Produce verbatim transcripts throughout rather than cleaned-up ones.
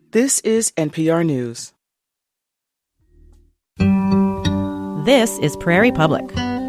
This is N P R News. This is Prairie Public.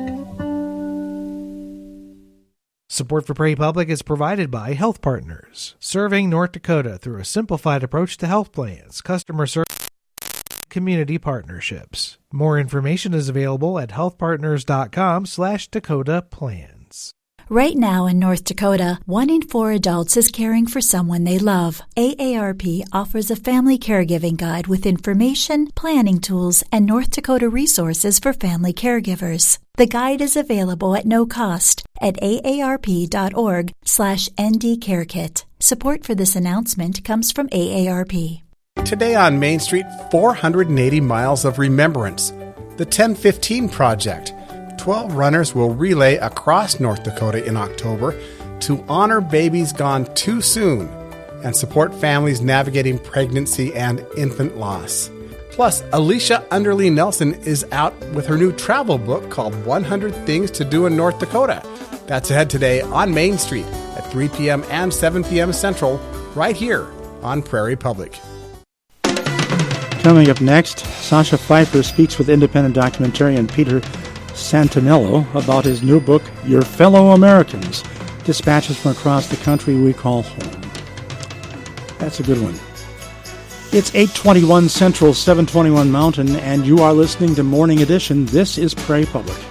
Support for Prairie Public is provided by Health Partners, serving North Dakota through a simplified approach to health plans, customer service, community partnerships. More information is available at healthpartners.com slash Dakota Plans. Right now in North Dakota, one in four adults is caring for someone they love. A A R P offers a family caregiving guide with information, planning tools, and North Dakota resources for family caregivers. The guide is available at no cost at aarp.org slash ndcarekit. Support for this announcement comes from A A R P. Today on Main Street, four hundred eighty miles of remembrance. The ten fifteen Project. twelve runners will relay across North Dakota in October to honor babies gone too soon and support families navigating pregnancy and infant loss. Plus, Alicia Underly Nelson is out with her new travel book called one hundred Things to Do in North Dakota. That's ahead today on Main Street at three p.m. and seven p.m. Central, right here on Prairie Public. Coming up next, Sasha Pfeiffer speaks with independent documentarian Peter Santinello about his new book, Your Fellow Americans, Dispatches from Across the Country We Call Home. That's a good one. It's eight twenty-one Central, seven twenty-one Mountain, and you are listening to Morning Edition. This is Prairie Public.